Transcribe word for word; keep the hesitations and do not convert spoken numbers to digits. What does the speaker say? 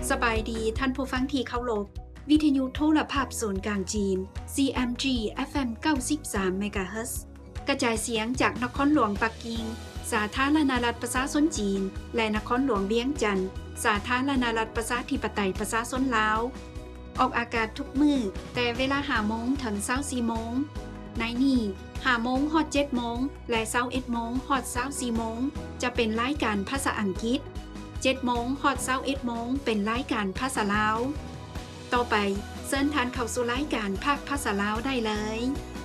สบายดีท่านผู้ฟังที่เคารพวิทยุโทรภาพศูนย์กลางจีน ซี เอ็ม จี เอฟ เอ็ม เก้าสิบสาม เมกะเฮิรตซ์ กระจายเสียงจากนครหลวงปักกิ่งสาธารณรัฐประชาชนจีนและนครหลวงเวียงจันทร์สาธารณรัฐประชาธิปไตยประชาชนลาวออกอากาศทุกมื้อแต่เวลา ห้า โมงถึง ยี่สิบสี่ โมงในนี้ ห้า โมงฮอด เจ็ด โมงและ ยี่สิบเอ็ด โมงฮอด ยี่สิบสี่ โมงจะเป็นรายการภาษาอังกฤษเจ็ด โมงฮอด ยี่สิบเอ็ด โมงเป็นรายการภาษาลาวต่อไปเชิญท่านเข้าสู่รายการภาคภาษาลาวได้เลย